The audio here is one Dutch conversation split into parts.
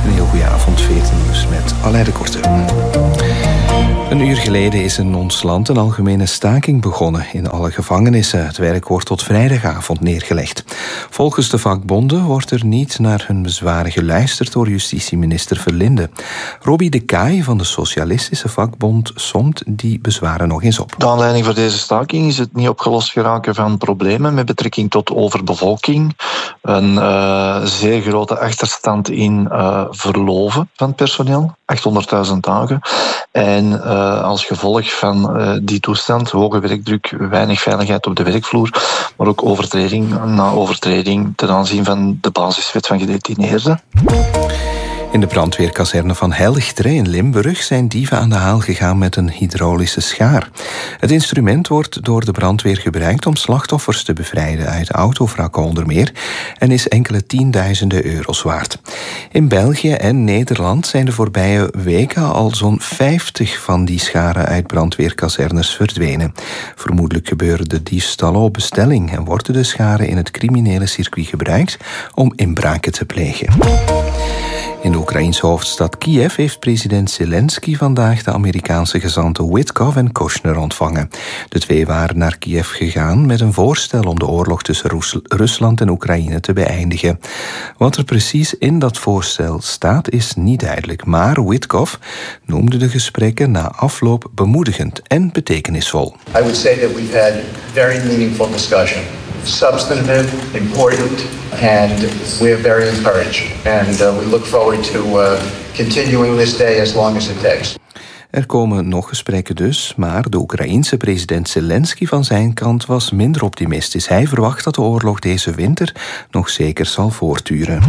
Een heel goede avond, 14 uur met Aleid de Korte. Een uur geleden is in ons land een algemene staking begonnen in alle gevangenissen. Het werk wordt tot vrijdagavond neergelegd. Volgens de vakbonden wordt er niet naar hun bezwaren geluisterd door justitieminister Verlinde. Robbie de Kaai van de Socialistische Vakbond somt die bezwaren nog eens op. De aanleiding voor deze staking is het niet opgelost geraken van problemen met betrekking tot overbevolking. Een zeer grote achterstand in verloven van het personeel, 800.000 dagen. En als gevolg van die toestand, hoge werkdruk, weinig veiligheid op de werkvloer, maar ook overtreding na overtreding ten aanzien van de basiswet van gedetineerden. In de brandweerkazerne van Helchteren in Limburg zijn dieven aan de haal gegaan met een hydraulische schaar. Het instrument wordt door de brandweer gebruikt om slachtoffers te bevrijden uit autovrakken onder meer en is enkele tienduizenden euro's waard. In België en Nederland zijn de voorbije weken al zo'n 50 van die scharen uit brandweerkazernes verdwenen. Vermoedelijk gebeuren de diefstallen op bestelling en worden de scharen in het criminele circuit gebruikt om inbraken te plegen. In de Oekraïense hoofdstad Kiev heeft president Zelensky vandaag de Amerikaanse gezanten Witkoff en Kushner ontvangen. De twee waren naar Kiev gegaan met een voorstel om de oorlog tussen Rusland en Oekraïne te beëindigen. Wat er precies in dat voorstel staat is niet duidelijk, maar Witkoff noemde de gesprekken na afloop bemoedigend en betekenisvol. I would say that we've had very meaningful discussion. Substantive, important, and we're very encouraged. And we look forward to continuing this day as long as it takes. Er komen nog gesprekken dus, maar de Oekraïense president Zelensky van zijn kant was minder optimistisch. Hij verwacht dat de oorlog deze winter nog zeker zal voortduren.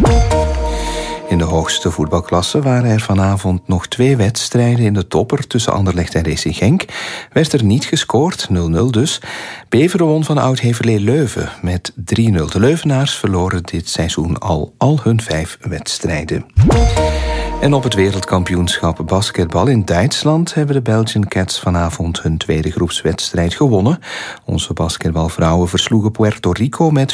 In de hoogste voetbalklasse waren er vanavond nog 2 wedstrijden in de topper tussen Anderlecht en Racing Genk. Werd er niet gescoord, 0-0 dus. Beveren won van Oud-Heverlee Leuven met 3-0. De Leuvenaars verloren dit seizoen al hun 5 wedstrijden. En op het wereldkampioenschap basketbal in Duitsland hebben de Belgian Cats vanavond hun tweede groepswedstrijd gewonnen. Onze basketbalvrouwen versloegen Puerto Rico met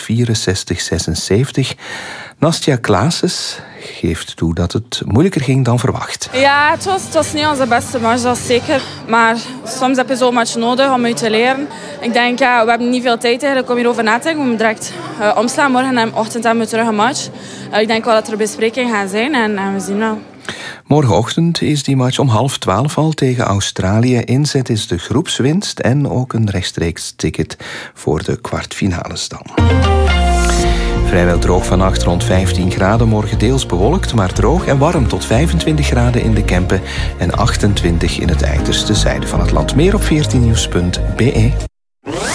64-76. Nastja Klaases geeft toe dat het moeilijker ging dan verwacht. Ja, het was niet onze beste match, dat is zeker. Maar soms heb je zo'n match nodig om uit te leren. Ik denk, we hebben niet veel tijd eigenlijk om hierover na te denken. We moeten direct omslaan. Morgen en ochtend hebben we terug een match. Ik denk wel dat er bespreking gaan zijn en we zien wel. Morgenochtend is die match om 11:30 al tegen Australië. Inzet is de groepswinst en ook een rechtstreeks ticket voor de kwartfinales dan. Vrijwel droog vannacht, rond 15 graden. Morgen deels bewolkt, maar droog en warm tot 25 graden in de Kempen en 28 in het uiterste zuiden van het land. Meer op 14nieuws.be.